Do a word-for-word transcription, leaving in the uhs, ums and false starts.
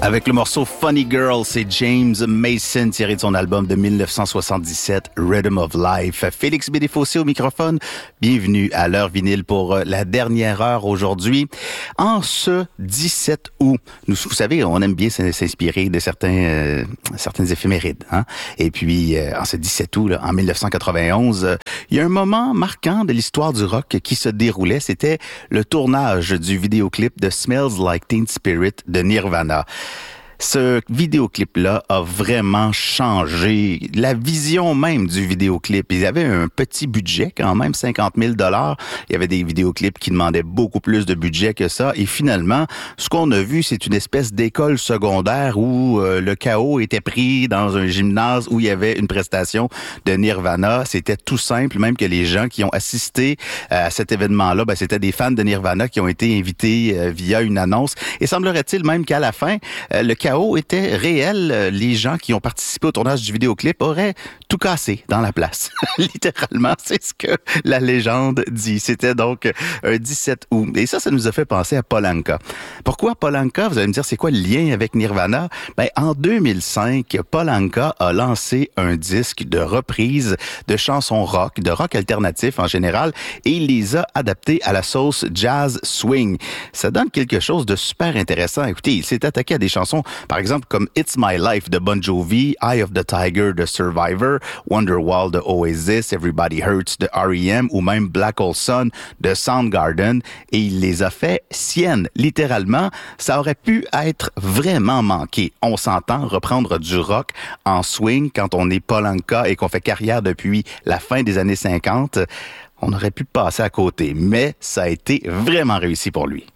Avec le morceau Funny Girl, c'est James Mason tiré de son album de dix-neuf cent soixante-dix-sept, Rhythm of Life. Félix Bédéfossé au microphone. Bienvenue à l'heure vinyle pour la dernière heure aujourd'hui. En ce dix-sept août, nous, vous savez, on aime bien s'inspirer de certains, euh, certaines éphémérides, hein. Et puis, euh, en ce dix-sept août, là, en dix-neuf cent quatre-vingt-onze, euh, il y a un moment marquant de l'histoire du rock qui se déroulait. C'était le tournage du vidéoclip de Smells Like Teen Spirit de Nirvana. Ce vidéoclip-là a vraiment changé la vision même du vidéoclip. Ils avaient un petit budget quand même, cinquante mille dollars. Il y avait des vidéoclips qui demandaient beaucoup plus de budget que ça. Et finalement, ce qu'on a vu, c'est une espèce d'école secondaire où euh, le chaos était pris dans un gymnase où il y avait une prestation de Nirvana. C'était tout simple, même que les gens qui ont assisté à cet événement-là, ben, c'était des fans de Nirvana qui ont été invités euh, via une annonce. Et semblerait-il même qu'à la fin, euh, le chaos était réel. Les gens qui ont participé au tournage du vidéoclip auraient tout cassé dans la place. Littéralement, c'est ce que la légende dit. C'était donc un dix-sept août. Et ça, ça nous a fait penser à Paul Anka. Pourquoi Paul Anka? Vous allez me dire, c'est quoi le lien avec Nirvana? Ben, en deux mille cinq, Paul Anka a lancé un disque de reprise de chansons rock, de rock alternatif en général, et il les a adaptés à la sauce jazz swing. Ça donne quelque chose de super intéressant. Écoutez, il s'est attaqué à des chansons par exemple, comme It's My Life de Bon Jovi, Eye of the Tiger de Survivor, Wonderwall de Oasis, Everybody Hurts de R E M ou même Black Hole Sun de Soundgarden. Et il les a fait siennes. Littéralement, ça aurait pu être vraiment manqué. On s'entend reprendre du rock en swing quand on est Paul Anka et qu'on fait carrière depuis la fin des années cinquante. On aurait pu passer à côté, mais ça a été vraiment réussi pour lui.